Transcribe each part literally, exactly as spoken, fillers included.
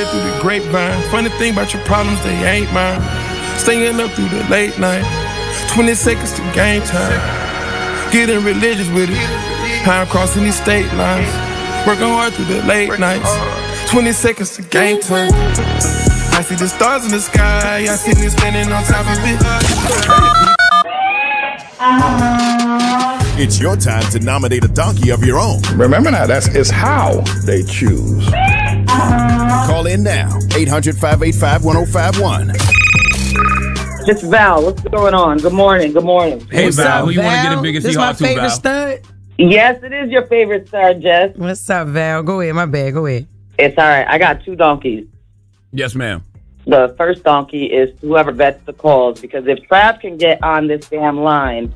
heard through the grapevine. Funny thing about your problems, they ain't mine. Staying up through the late night. twenty seconds to game time. Getting religious with it. How I'm crossing these state lines. Working hard through the late nights. twenty seconds to game time. I see the stars in the sky. I see me standing on top of it. It's your time to nominate a donkey of your own. Remember now, that's it's how they choose. Call in now, eight hundred, five eight five, one oh five one. It's Val. What's going on? Good morning. Good morning. Hey, What's Val, up, who you want to Val? get a biggest This hee my haw to, favorite Val? stud. Yes, it is your favorite star, Jess. What's up, Val? Go ahead. My bad. Go ahead. It's all right. I got two donkeys. Yes, ma'am. The first donkey is whoever vets the calls, because if Trav can get on this damn line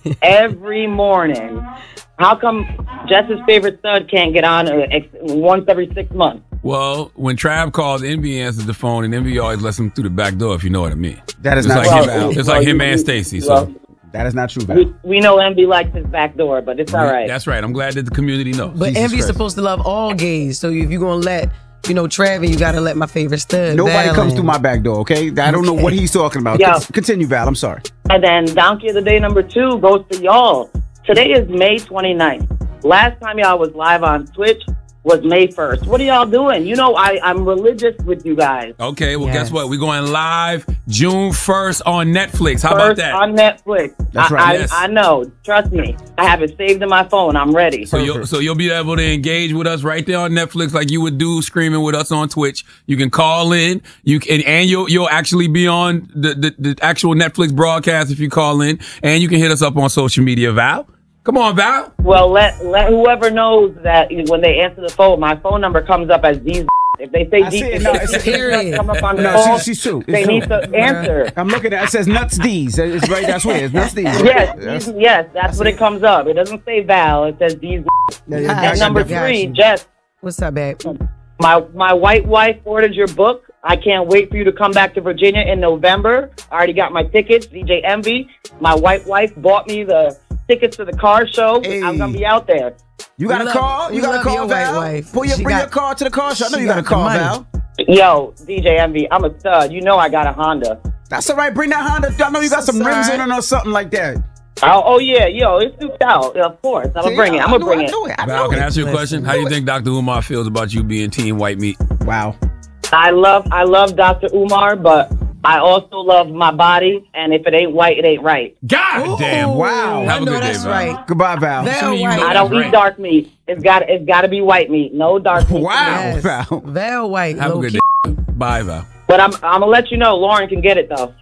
every morning, how come Jess's favorite stud can't get on uh, ex- once every six months? Well, when Trav calls, N B answers the phone, and N B always lets him through the back door, if you know what I mean. That is It's not like true, him, Val. It's Well, like him you- and Stacy. well, So That is not true, Val. We, we know Envy likes his back door, but it's all right. that's right. I'm glad that the community knows. But Jesus Envy's Christ. supposed to love all gays. So if you're going to let, you know, Trav, you got to let my favorite stud. Nobody Val comes in. through my back door, okay? I don't know what he's talking about. Yeah. Con- Continue, Val. I'm sorry. And then donkey of the day number two goes to y'all. Today is May twenty-ninth. Last time y'all was live on Twitch was May first. What are y'all doing? You know, I, I'm religious with you guys. Okay, well, Yes. guess what? We're going live June first on Netflix. How about First that? on Netflix. That's I, right, I, yes. I know. Trust me. I have it saved in my phone. I'm ready. So you'll, so you'll be able to engage with us right there on Netflix like you would do streaming with us on Twitch. You can call in. You can, and you'll you'll actually be on the, the, the actual Netflix broadcast if you call in. And you can hit us up on social media, Val. Come on, Val. Well, let let whoever knows that when they answer the phone, my phone number comes up as these. If they say I see these, it. No, it's- Period. come up on the No, phone, she- she's true. It's they true. need to answer. I'm looking at it. It says Nuts D's. It's right. That's what it is. Nuts D's. Yes, That's- these, yes, that's what it comes up. It doesn't say Val. It says these. Yeah, yeah, Hi. And number Gotcha. three, Jess, What's up, babe? my my white wife ordered your book. I can't wait for you to come back to Virginia in November. I already got my tickets. D J Envy, my white wife bought me the tickets to the car show. Hey. I'm gonna be out there. You got We a love- car? we You got a love car, your white Val? wife. Pull your, She bring got- your car to the car show. I know she you got a got the car, money. Val. Yo, D J Envy, I'm a stud. You know I got a Honda. That's all right. Bring that Honda. I know you got some That's rims all in right. it or something like that. Oh, oh yeah, yo, it's souped out. Of course, I'm gonna See, bring it. I I'm gonna knew bring I it. knew it. I Val, knew can I it. ask you a question? How do you think Doctor Umar feels about you being Team White Meat? Wow. I love, I love Doctor Umar, but I also love my body. And if it ain't white, it ain't right. God damn. Wow. I Have a know good day, that's Val. right. Goodbye, Val. Val Assuming you White. know I don't that's eat right. dark meat. It's got, it's got to be white meat. No dark meat. Wow. Yes. Val. Val White. Have a low good key. day. Bye, Val. But I'm, I'm gonna let you know. Lauren can get it though.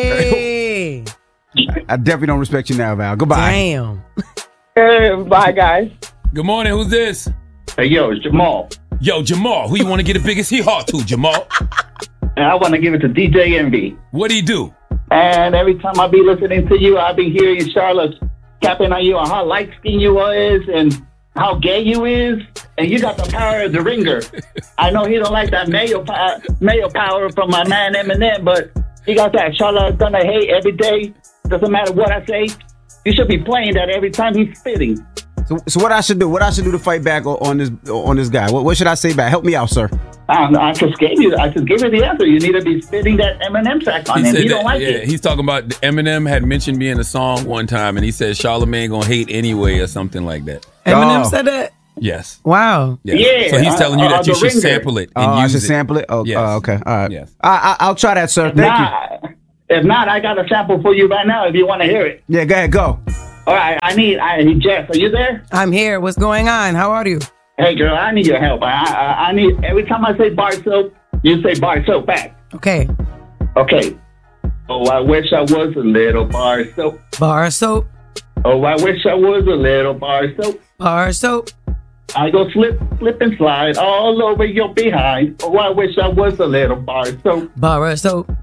Hey. I definitely don't respect you now, Val. Goodbye. Damn. Bye, guys. Good morning. Who's this? Hey, yo, it's Jamal. Yo, Jamal. Who you want to get the biggest hee haw to, Jamal? And I want to give it to D J Envy. What do he do? And every time I be listening to you, I be hearing Charlotte capping on you on how light skinned you is and how gay you is. And you got the power of the ringer. I know he don't like that male, power, male power from my man Eminem, but he got that Charlotte gonna hate every day. Doesn't matter what I say. You should be playing that every time he's spitting. So, so what I should do? What I should do to fight back on on this on this guy? What, what should I say back? Help me out, sir. I, don't know, I just gave you. I just gave you the answer. You need to be spitting that Eminem track on him. said He don't that- like yeah, it. he's talking about Eminem had mentioned me in a song one time, and he said Charlamagne gonna hate anyway or something like that. Eminem Oh. said that? Yes. Wow. Yes. Yeah, So he's uh, telling you uh, that you the should ringer. sample it and Oh, I use should it. sample it. Oh, Yes. uh, okay. All right. Yes. I, I, I'll try that, sir. If Thank you. not, if not, I got a sample for you right now if you want to hear it. Yeah, go ahead. Go. All right, I need, I, Jess, are you there? I'm here. What's going on? How are you? Hey, girl, I need your help. I, I, I need, every time I say bar soap, you say bar soap back. Okay. Okay. Oh, I wish I was a little bar soap. Bar soap. Oh, I wish I was a little bar soap. Bar soap. I go slip, slip and slide all over your behind. Oh, I wish I was a little bar soap. Bar soap.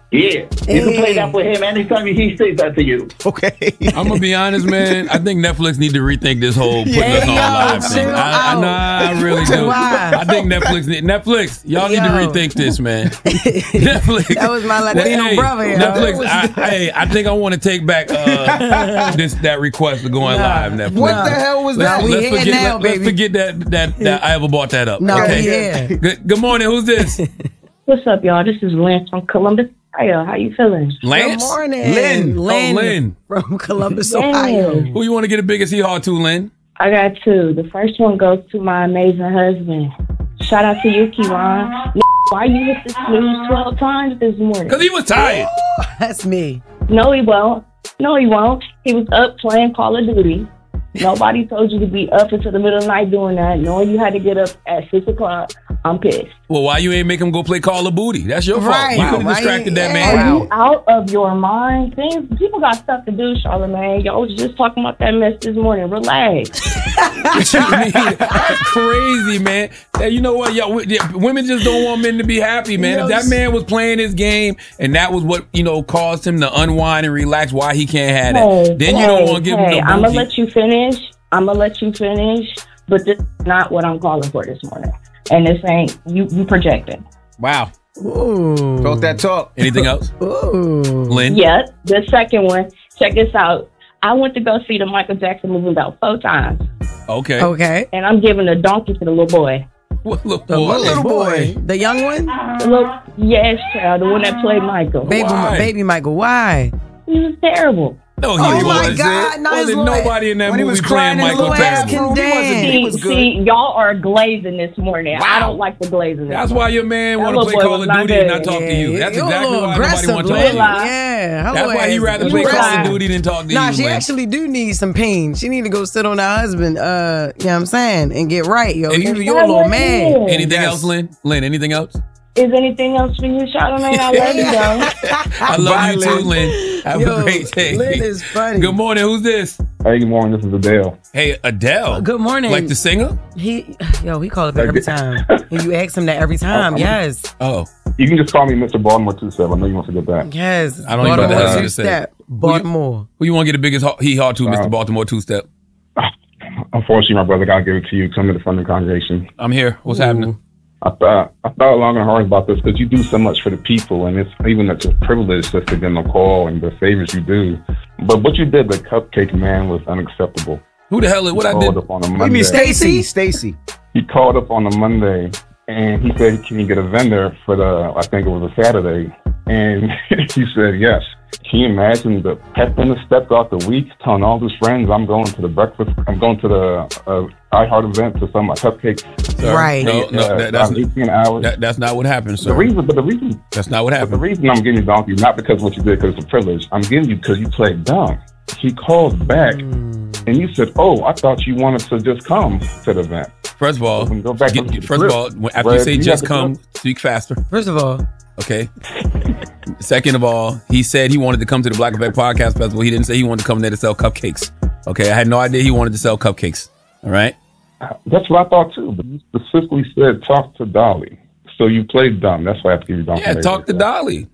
Yeah, you can play that with him anytime he says that to you. Okay. I'm gonna be honest, man. I think Netflix need to rethink this whole putting Yeah, us on yo, live thing. chill I, I, out. nah, I really do. Why? I think Netflix, need, Netflix, y'all need to Yo. rethink this, man. Netflix. That was my Latino Hey, brother. yo. Netflix. I, hey, I think I want to take back uh, this that request of going live. Netflix. What the hell was Nah, that? we Let's here forget. now, let, let's baby. forget that that that I ever brought that up. No, okay. we here. Good, good morning. Who's this? What's up, y'all? This is Lance from Columbus, Ohio. How you feeling? Lance. Good morning. Lynn. Lynn. Oh, Lynn. From Columbus, Yeah. Ohio. Who you want to get a biggest hee haw to, Lynn? I got two. The first one goes to my amazing husband. Shout out to you, Kiwan. N- Why you hit the snooze twelve times this morning? Because he was tired. That's me. No, he won't. No, he won't. He was up playing Call of Duty. Nobody told you to be up until the middle of the night doing that, knowing you had to get up at six o'clock. I'm pissed. Well, why you ain't make him go play Call of Booty? That's your Right. fault. You could have Wow, distracted right? that Yeah. man. Are you out of your mind? Things people got stuff to do, Charlamagne. Y'all was just talking about that mess this morning. Relax. What you mean? That's crazy, man. That, you know what? Yo, w- yeah, women just don't want men to be happy, man. If that man was playing his game and that was what, you know, caused him to unwind and relax, why he can't have that? Hey, then you hey, don't want to give hey, him no I'm gonna booty. let you finish. I'm gonna let you finish, but this is not what I'm calling for this morning. And this ain't you. You projecting? Wow. Ooh. Talk that talk. Anything else? Ooh. Lynn? Yeah. The second one. Check this out. I went to go see the Michael Jackson movie about four times, Okay. Okay. and I'm giving a donkey to the little boy. What little The boy? little boy. The young one? The little yes, child, the one that played Michael. Baby, Why? baby Michael. Why? He was terrible. No, he Oh my wasn't. God, not his Wasn't little- nobody in that when he movie was playing crying in the Michael little ass Jackson. can dance. He See, was good. see, y'all are glazing this morning. Wow. I don't like the glazing. That's why your man That want to little play boy Call was of not Duty and good. not talk to you. That's You're a exactly little why nobody aggressive, wants to Lynn. talk to you. Yeah. Hello, That's why he ass. rather You play Call relax. of Duty than talk to Nah, you. she Lynn. actually do need some pain. She need to go sit on her husband, uh, you know what I'm saying, and get right, yo. You, you're a little man. Anything Yes. else, Lynn? Lynn, anything else? Is anything else for you, Charlamagne? I love you, though. I love Bye, you too, Lynn. Lynn. Have Yo, a great day. Lynn is funny. Good morning. Who's this? Hey, good morning. This is Adele. Hey, Adele. Good morning. Like the singer? He, yo, he called up every time. And you ask him that every time. Yes. Oh, You can just call me Mister Baltimore two seven. I know you want to get that. Yes. I don't even know Baltimore what to two say. step. Baltimore. who you want to get the biggest ho- hee haw to, Mister Wow. Baltimore two step? Unfortunately, my brother got to give it to you. Come to the front of the congregation. I'm here. What's happening? I thought I thought long and hard about this because you do so much for the people, and it's even it's a privilege just to get on a call and the favors you do. But what you did, the cupcake man, was unacceptable. Who the hell is what He I called did? up on a You Monday. mean Stacy? Stacy. He called up on a Monday, and he said, "Can you get a vendor for the?" I think it was a Saturday, and he said yes. Can you imagine the pep in the step out the week, telling all his friends, "I'm going to the breakfast. I'm going to the uh, iHeart event to sell my cupcakes." Sir, Right. No, no, Uh, that, that's, about eighteen hours. that, that's not what happened, sir. the reason, but the reason, That's not what but the happened. reason I'm giving you donkey, not because of what you did, because it's a privilege. I'm giving you because you played dumb. He called back, and you said, "Oh, I thought you wanted to just come to the event." First of all, When you go back get- to the get- first of all, script, when- after where you say you just have to come, go- speak faster. First of all, Okay. Second of all, he said he wanted to come to the Black Effect Podcast Festival. He didn't say he wanted to come there to sell cupcakes. Okay, I had no idea he wanted to sell cupcakes. All right. That's what I thought too. But you specifically said talk to Dolly, so you played dumb. That's why I have to give you donkey. Yeah, talk to Dolly.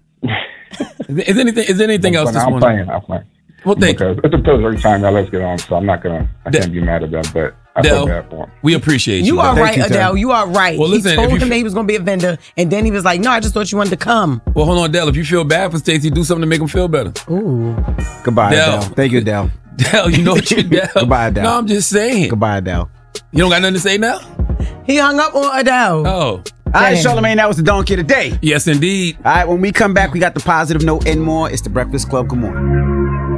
Is anything? Is there anything else this I'm morning? playing. I'm playing. Well, thank you. Because it's a privilege every time y'all let's get on, so I'm not gonna. I Del- can't be mad at them, but I feel Del, bad for him. we appreciate you. you are Del. right, you, Tim. Adele. You are right. Well, listen, he told if you him f- that he was going to be a vendor, and then he was like, no, I just thought you wanted to come. Well, hold on, Dell. If you feel bad for Stacey, do something to make him feel better. Ooh. Goodbye, Del. Adele. Thank you, Adele. Dell, you know what you Dell. Goodbye, Del. No, I'm just saying. Goodbye, Adele. You don't got nothing to say now? He hung up on Adele. Oh, All right, Damn. Charlamagne, that was the donkey of the day. yes, indeed. All right, when we come back, we got the positive note and more. It's the Breakfast Club. Good morning.